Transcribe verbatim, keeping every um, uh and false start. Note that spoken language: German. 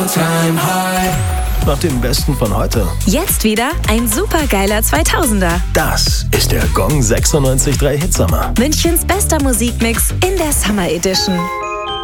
all-time high. Nach dem Besten von heute. Jetzt wieder ein supergeiler zweitausender. Das ist der Gong sechsundneunzig Komma drei Hitsommer. Münchens bester Musikmix in der Summer Edition.